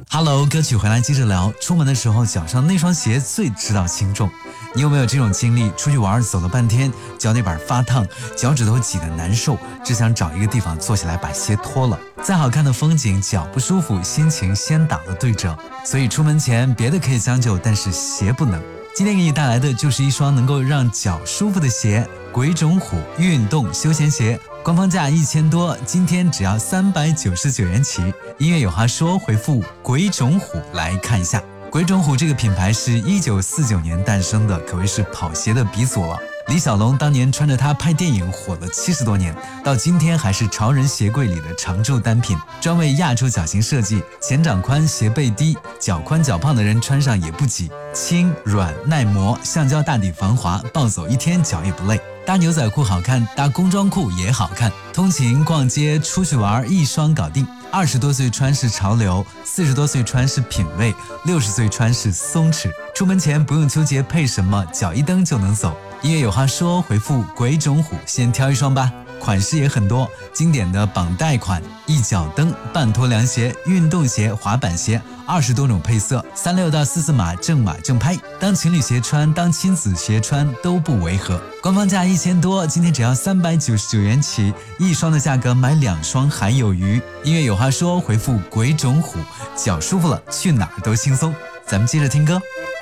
Hello， 歌曲回来接着聊。出门的时候脚上那双鞋最知道轻重。你有没有这种经历？出去玩走了半天，脚底板发烫，脚趾头挤得难受，只想找一个地方坐下来把鞋脱了。再好看的风景，脚不舒服，心情先打了对折。所以出门前别的可以将就，但是鞋不能。今天给你带来的就是一双能够让脚舒服的鞋——鬼冢虎运动休闲鞋。官方价1000多，今天只要399元起。音乐有话说，回复鬼冢虎来看一下。鬼冢虎这个品牌是1949年诞生的，可谓是跑鞋的鼻祖了。李小龙当年穿着它拍电影火了70多年，到今天还是潮人鞋柜里的常驻单品，专为亚洲脚型设计，前掌宽，鞋背低，脚宽脚胖的人穿上也不挤，轻软耐磨，橡胶大底防滑，暴走1天脚也不累。搭牛仔裤好看，搭工装裤也好看，通勤逛街出去玩一双搞定。20多岁穿是潮流，40多岁穿是品味，60岁穿是松弛。出门前不用纠结配什么，脚一蹬就能走。音乐有话说，回复鬼冢虎先挑一双吧。款式也很多，经典的绑带款、一脚蹬、半拖凉鞋、运动鞋、滑板鞋，20多种配色，36到44码正码正拍，当情侣鞋穿，当亲子鞋穿都不违和。官方价1000多，今天只要399元起，一双的价格买2双还有余。音乐有话说，回复鬼冢虎，脚舒服了，去哪儿都轻松。咱们接着听歌。